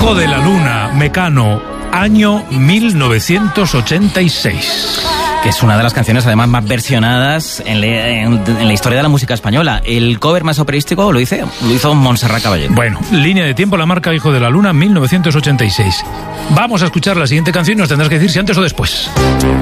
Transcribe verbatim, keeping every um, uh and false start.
Hijo de la Luna, Mecano, año mil novecientos ochenta y seis. Que es una de las canciones además más versionadas en, le, en, en la historia de la música española. El cover más operístico lo, hice, lo hizo Montserrat Caballé. Bueno, línea de tiempo, la marca Hijo de la Luna, mil novecientos ochenta y seis. Vamos a escuchar la siguiente canción y nos tendrás que decir si antes o después.